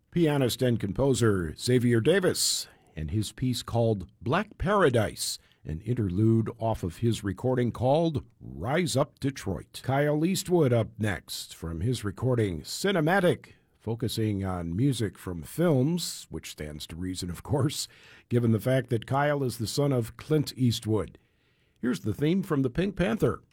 Pianist and composer Xavier Davis and his piece called Black Paradise, an interlude off of his recording called Rise Up Detroit. Kyle Eastwood up next from his recording Cinematic, focusing on music from films, which stands to reason, of course, given the fact that Kyle is the son of Clint Eastwood. Here's the theme from the Pink Panther.